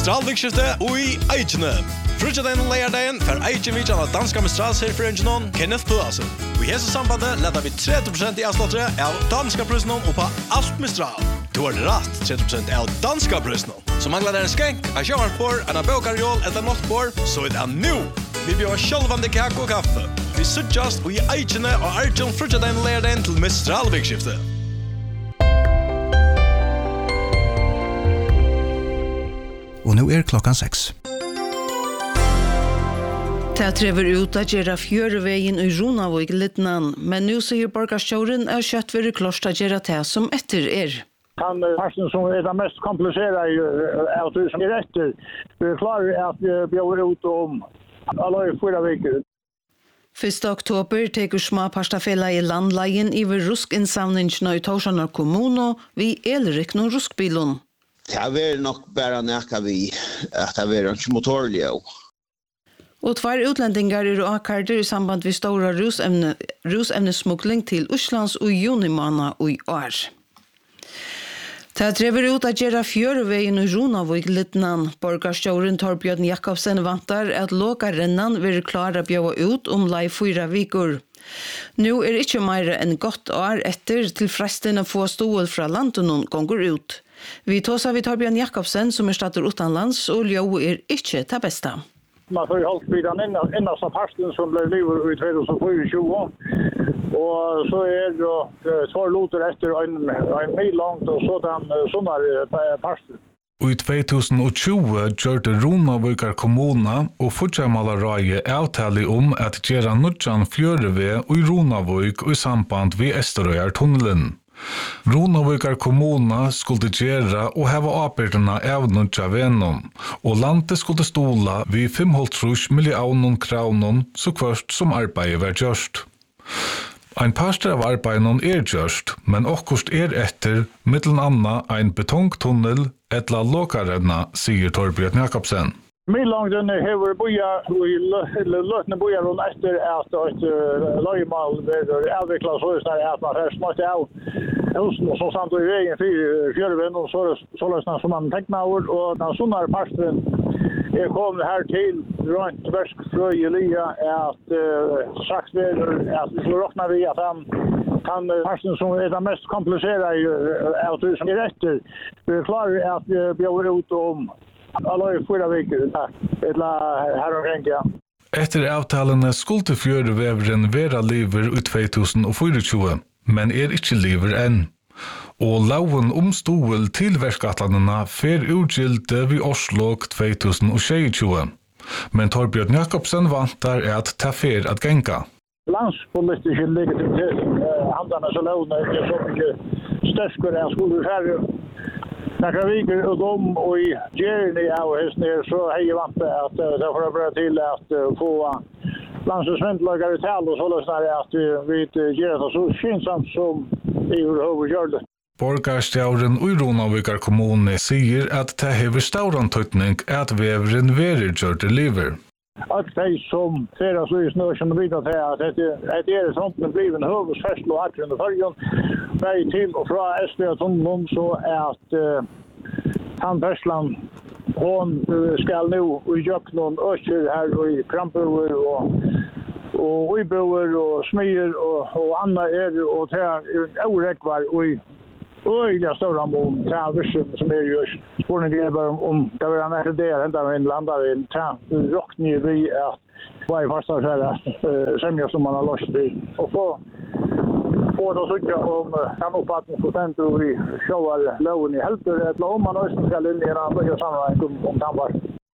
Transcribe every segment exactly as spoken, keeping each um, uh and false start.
Mistralvikskifte og i Eikene. Frutjadein og leierdein for Eiken vidjan av danska Mistralsherfrengjenon Kenneth Pøasen. Og i hese sambandet leder vi tretti prosent i avslottere av danska prøsnon og på alt Mistral. Du har rett tretti prosent av danska prøsnon. Så mangler det en skenk, en sjøvartbord, en bøkarjål eller nattbord, så er det nå. Vi bjør sjølvande kake og kaffe. Vi suttjast og i Eikene og Eiken frutjadein og leierdein til Mistralvikskifte. Og nå er klokkan seks. Det trever ut at gjøre fjøreveien i Ronavik Littnan, men nå sier borgarstjåren er kjøtt ved klost at gjøre det som etter er. Han parten som er det mest komplicerade av det som er etter. Vi er klare at vi bjør ut om alle fyra veker. første oktober teker småparstafella i landleien i ved ruskinsamningen i Torsanar kommune vi elrik noen ruskbilen. Det er nok bare nækka vi at det er ikke motorlig også. Og tvær utlendingar er akkarder i samband med stora rusemne, rusemnesmugling til Oslands og junimana og i år. Det trever ut at gjøre fjøreveien i Ronavik Littnan. Borgarstjåren Torbjørn Jakobsen vantar at låkarennan vil klare bjøve ut om lei fyra vikor. Nå er ikke mer enn godt år etter til fresten å få stål fra landet gonger ut. Vi tåsa vi Torbjørn Jakobsen som er stater utenlands og ljå er ikke det beste. Man får holdt bilen innast av parsten som ble livet i tjugohundratjúgu og så er det två loter etter en, en mil langt og sådan sånne parsten. I tjugohundratjugo gjørte Ronavikar kommuna og Fudjamalarøye avtale om at gjøre nudjan fjøreve i Ronavik i samband ved Esterøyartunnelen. Ronavikar kommuna skulle gjøre og hava avbyrderna av nudja venom, og landet skulle stola vid fem komma fem millioner kroner så kvart som arbeidet var gjørst. Ein parster av arbeidet er gjørst, men okkurst er etter mittelen anna ein betongtunnel etla lokarenna, sier Torbjørn Jakobsen. Millangden hever boja i løtene boja rundt etter at et løgmal er avviklet så er at man har smått av husen og så samt i veien for fjøreven og så løsene som man tenkte over og den sånne parsten er kommet her til rundt verskfrøyelige at sagt ved at vi skal råkne vi at han kan parsten som er det mest komplicerade av det som er etter vi er klare at vi bjør ut om alla fyra veckor eller här omkring ja. Efter avtalene skulle fjøreveveren være liver i tjugohundratjúgu, men er ikke liver enn. Og lauen om stål til verskatlandene fer utgilde vid Oslok tjugohundratjúgu. Men Torbjørn Jakobsen vantar at ta fer at genka. Landspolitiske legitimitet, handlarna så launa er så mycket störskare än skulle färre. Några veckor och de och i Jeremy av hästen så har jag vant att det får börja till att få landsmäntlagare tal och så lösnar att vi gör det så skyndsamt som i överhuvudtaget. Borgarstjåren i Ronavikar kommune sier at det hever staurantøytning at veveren verer gjør det liver. Att det som flera slöjs nu som vidare till att det är sånt med bliven huvudfärsel och akkurat under följen. Väg till och från S V-tunneln så är att uh, Tandfärslan hon uh, ska nu i Jöknon öster här i Krampöver och och i Böver och Smyr och, och Anna är och det är oräckvar och i öjliga stora mån traversen som är just spårning är bara om det var en äkta del ända med en landare en rockning vid att varje fasta så här sämja som man har lost vid och få få då tycker jag om kan uppfattning procent och vi showar lowen i helter ett om man också ska in i en annan sammanhang om, om tandvård.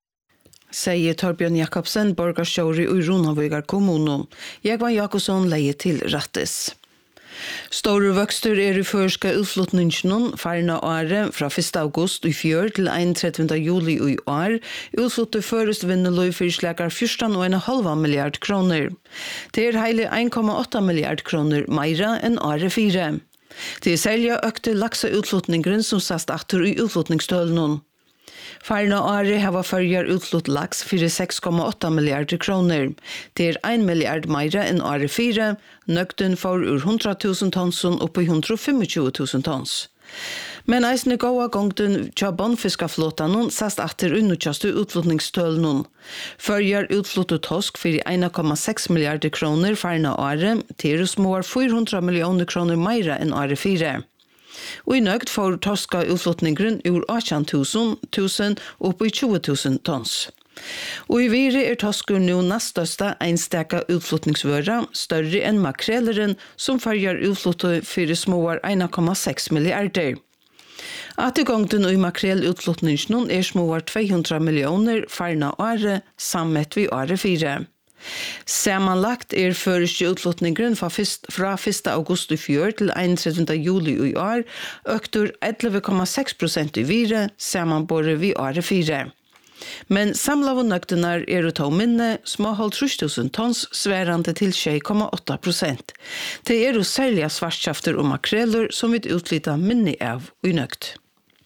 Säger Torbjørn Jakobsen, borgarstjåre i Ronavikar kommune. Jeg var Jakobsen leie til Rattes. Store vøkster er i førska utflutningen farna året fra første august i fjør til einogtrettende juli i år. Utfluttet først vinneløy for slækar fjorten komma fem milliard kroner. Det er hele en komma åtta milliard kroner meira enn året fire. Det er særlig økte lakseutflutningen som satt atter i utflutningstølen. Farna året har førjar utflutt laks for seks komma åtta milliarder kroner. Det er en milliard meira enn året fire. Nøgten får ur hundra tusen tonsen opp i hundra tjugofem tusen tons. Men eisne gåa gongten tja bondfiskaflåtan sast atter unnutjastu utflutningstølen. Førjar utfluttet tosk for en komma seks milliarder kroner farna åre, til småar fyrahundra millioner kroner meira enn åre fire. Og i nøgt får toska utflutningen ur åtjan tusen opp i tjue tusen tons. Og i vire er toskur nu nastøsta einsteka utflutningsvøra, større enn makreleren, som farjar utfluttet for småar en komma seks milliarder. At i gongten og i makrel utflutningen er småar tvehundra millioner farna åre, sammet vi åre fire. Sammanlagt er føreste utflutningen fra første august i fjør til einogtredje juli i år, økter elleve komma seks prosent i vire, sammanbore vi åre fire. Men samla vannøktenar er å ta minne småhold tre tusen tons sværande til sju komma åtta prosent. Det er jo særlig svartskjafter og makreller som vi utlita minne av i nøkt.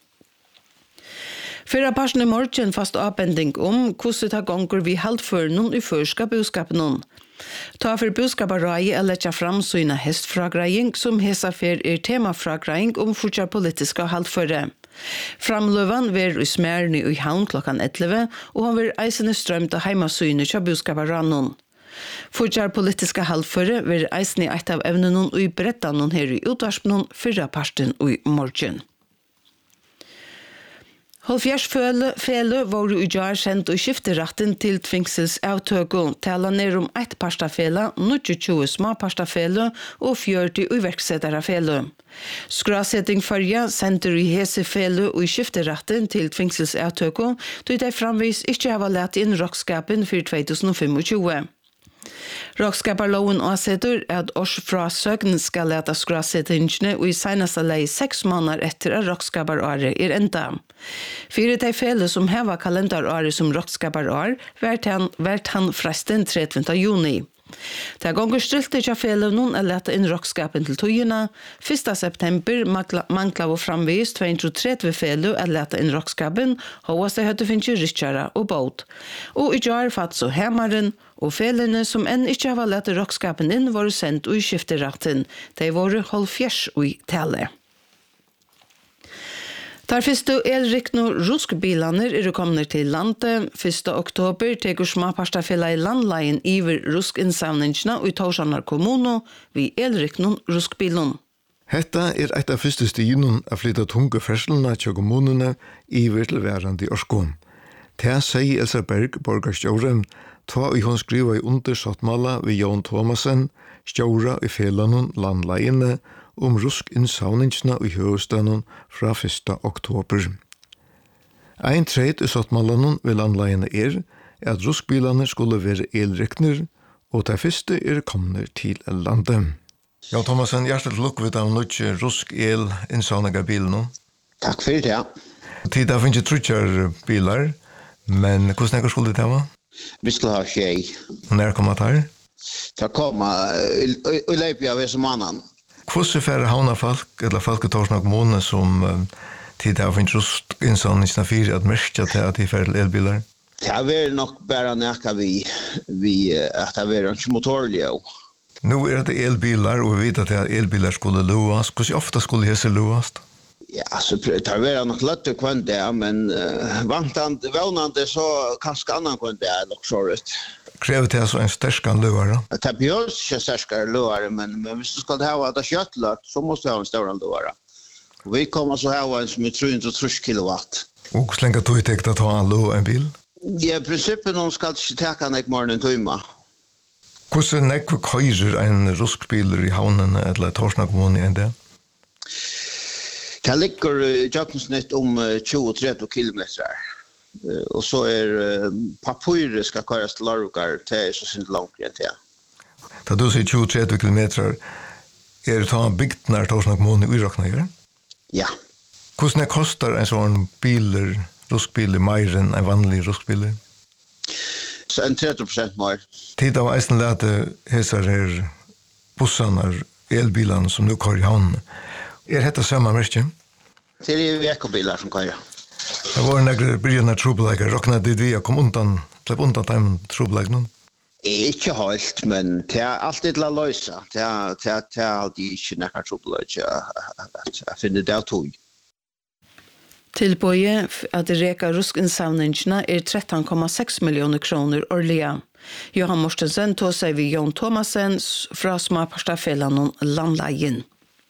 Fyrra parsen i morgen fast avbending om hvordan det gonger vi halvfører noen i førska budskapen. Ta for budskaparai er letja fram søyna hestfragreiing som hesa fer er temafragreiing om fortsatt politiska halvfører. Framløvan ver i smærni i havn klokkan elleve, og han ver eisene strømt av heimasøyne til budskaparannon. Fortsatt politiska halvfører ver eisene eit av evnenon og i brettanon her i utvarspenon fyrra parsten og i morgen. Halvfjers fele var i jar sendt og skifteratten til tvingsels avtøgo, tala ned om ett pastafele, tjue små pastafele og fjørti uverksettara fele. Skrasetting førja sender i hese fele og skifteratten til tvingsels avtøgo, då de framvis ikke hava lett inn rockskapen for tjue tjuefem. Rockskaparloven avsetter at årsfrasøgn skal leta skrasettingene og i seneste lei seks måneder etter at rockskaparåret er enda. Fire de fele som heva kalendaråret som rockskaparår, vært han, vært han fresten trettiende juni. Det gonger stilt ikke fele noen er leta inn rockskapen til togene. første september mangla vi framvis to hundre og tretti fele er leta inn rockskapen, hovast det høtte finnes rikkjara og båt. Og i jar fatt så hemmaren, og felene som enn ikke har lett rockskapen inn var sendt og i skifteratten. De var halvfjers og i tale. Der første elrikne ruskbilene er kommet til landet. første oktober teker småparstafella i landleien iver ruskinnsavningene og i Torsanar kommune ved elrikne ruskbilen. Hetta er eit av første stigen av flytta tunge ferselene til kommunene iver til værende i Orskån. Det sier Elsa Berg, borgarstjåren, ta i hon skriva i undersattmala ved Jan Thomasen, stjåra i felanon landleiene om rusk innsavningsna i høvestanon fra første oktober. Ein treit i sattmalanon ved landleiene er at ruskbilane skulle være elrekner, og det første er kommet til landet. Jan Thomasen, hjertelig lukk ved av nødje rusk el innsavninga bilen. Takk for det, ja. Tid av finnes trutjar bilar, men hvordan er skulle det være? Vi skulle ha tjej. Når kommer det her? Det kommer i løpet av som annan. Hvordan er havna folk, eller folk i Torsnak måned som uh, tid av finnes just innsannelsene fire at merke til at de færre elbiler? Det har vært nok bare nækka vi, vi at det har vært ikke motorlige. Nå er det elbiler, og vi vet at elbiler skulle loas. Hvordan ofte skulle hese loas? Ja, så det har vært nok løtte kvendt det, men uh, vantande, vannande så kanskje annan kvendt det er nok så rett. Krever det altså en sterskere løvare? Det behøves ikke sterskere løvare, men, men hvis du skal ha det kjøttløtt, så måste du ha en større løvare. Og vi kommer så ha en som er tre hundre og tretti kilowatt. Og hvor lenge tog det å ta en løv en bil? Ja, i prinsippet noen skal ikke teka en morgen en tøyma. Hvordan nekve køyrer en ruskbiler i havnen eller Torsnak kommune enn det? Det ligger i jaktsnitt om tjue til tretti kilometer. Uh, og så er uh, papiret skal køres til Larukar til så sint langt igjen til. Da du sier tjue til tretti kilometer, er det ta bygd nær Torsnak kommune i Irakna, gjør? Ja. Hvordan er kostar en sånn biler, ruskbiler, mer enn en vanlig ruskbiler? Så en tretti prosent mer. Tid av eisen lete hesar her bussene, elbilene som nu kører i havnen. Er dette samme merke? Det er vekobiler som kører. Det var nekre brygjende trobeleger, råkna de vi kom undan, slepp undan dem trobeleger? Ikke helt, men det er alltid til å løse. Det er alltid ikke nekre trobeleger, jeg finner det av tog. Tilbøye at reka ruskinnsavningene er tretton komma seks millioner kroner årlige. Johan Mortensen tog seg ved Jon Thomasen fra småparstafellan landleien.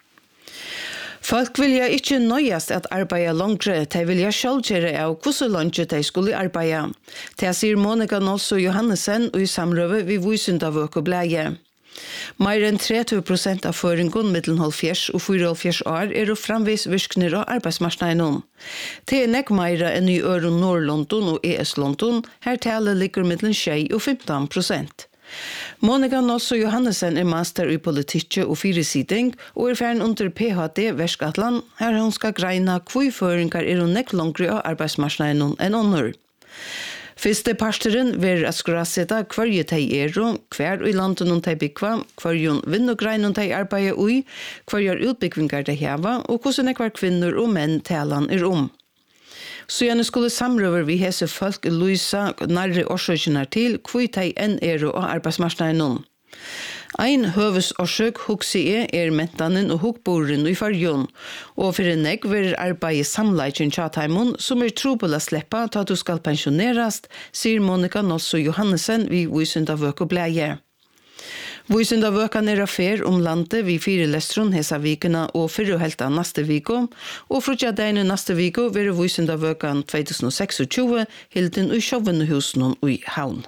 Folk vilja ikke nøyast at arbeida langre, de vilja sjálfgjere av hvordan langt de skulle arbeida. Det sier Monica Nolso Johannesen og i samrøve vi Vysundavøk og Bleie. Mer enn tretti prosent av føringen mellom halvfjerds og fyrtioåtta år er framvis virkner av arbeidsmarknaden. Det er nek mer enn i Øren Nord-London og E S-London, her taler ligger mellom tjei og femton prosent. Monica Nolso Johannesen er master i politikk og fyrirsiding og er ferdig under P H D Verskatland, her hun skal greina hvor føringar er hun nek langere av arbeidsmarknaden enn ånder. Fyrste pasteren vil at skraseta hver teg er og hver i landet noen teg bygva, hver jon vinnogrein noen teg arbeid ui, hver gjør utbyggvingar teg heva, og hvordan hver kvinner og menn talan er om. Så gjerne skulle samrøver vi hese folk lysa nærre årsøkene til hver teg enn er og arbeidsmarsnaden. Ein høves årsøk hugsi er er mentanen og hugboren i farjon, og for en egg vil arbeid samleikjen tjataimon som er trobel å sleppa til at du skal pensjonerast, sier Monica Nolso Johannesen vi Vysundavøk og Bleie. Vysundavøkan er affær om landet vi fire lestron hesa vikena og fyrre helta neste viko, og frutja deine neste viko vil Vysundavøkan tjuetusen og tjueseks hilden i Sjåvenhusen og i Havn.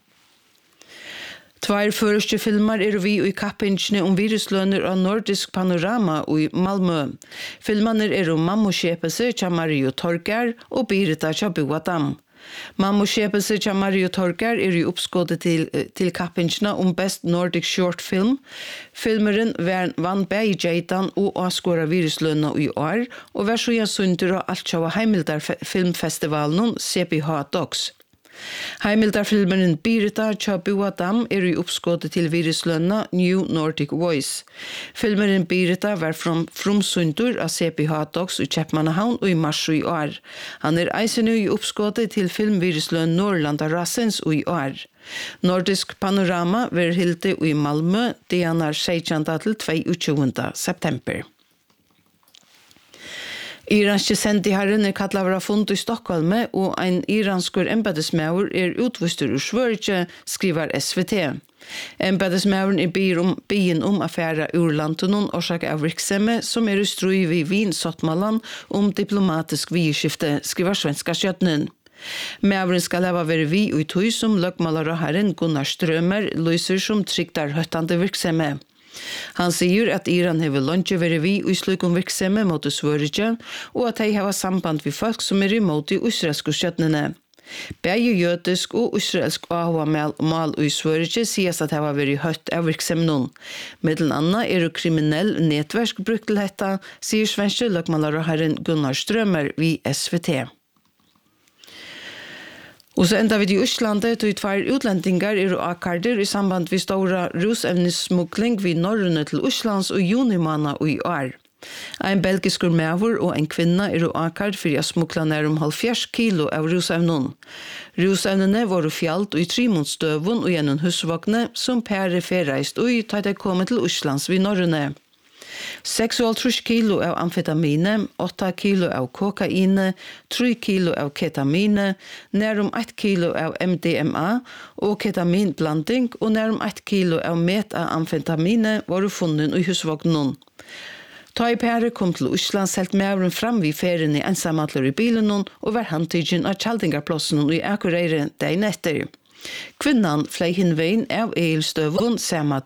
Tvær første filmer er vi i kappingene om viruslønner av Nordisk Panorama i Malmö. Filmene er om Mammoskjepelse til Mario Torgar og Birita til Boadam. Mammoskjepelse til Mario Torgar er i oppskådet til, til kappingene om Best Nordic Short Film. Filmeren vann bæg i Jeitan og avskåret viruslønner i år, og var så igjen sunder av alt av Heimildar filmfestivalen C P H Docs. Heimildarfilmeren Birita tja Boadam er i oppskådet til viruslønna New Nordic Voice. Filmeren Birita var from frumsundur av C P H Docs i Kjeppmannahavn og i mars i år. Han er eisen i oppskådet til filmviruslønn Norrlanda Rassens i år. Nordisk Panorama var hilde i Malmö, det er sekstende til tjueåtte september. Iranske sendiherren er kallet av fund i Stockholm, og en iranskur embedesmaur er utvustur ur Sverige, skriver S V T. Embedesmauren er byen om, byen om affæra ur lantunon årsak av virksemme som er i strui vi Wien Sottmalan om diplomatisk vieskifte, skriver svenska skjøtnen. Mauren skal leva være vi og i tøy som løgmalaraharen Gunnar Strömer lyser som trygtar høttande virksemme. Han sier at Iran hever lunge være vi og i slukum virksemme mot Sverige, og at de hever samband med folk som er imot i israelske skjøtnene. Begge jødisk og israelsk ahua mal i Sverige sies at hever vært høtt av virksommen. Middelen anna er jo kriminell netverk brukt til dette, sier svenske løgmalaraharen Gunnar Strömer vid S V T. Og så enda vi i Østlandet, og tvær utlendingar er og akkarder i samband med stora rusevnessmukling vid norrøne til Østlands og junimanna og i år. Ein belgiskur mævur og en kvinna er og akkard for å smukla nær om halvfjerds kilo av rusevnen. Rusevnene var fjalt og i trimonstøvun og gjennom husvåkne som pære ferreist og i tatt jeg kom til Østlands vid norrøne. seks komma tre kilo av amfetamine, åtta kilo av kokaine, tre kilo av ketamine, nærum ett kilo av M D M A og ketaminblanding og nærum ett kilo av metamfetamine var funnet i husvognen. Ta i pære kom til Østland helt mævren fram vid ferien i ensamadler i bilen og var handtidgen av Kjaldingarplossen i Akureyre dagen etter. Kvinnan flei hinvein av eilstøvun samme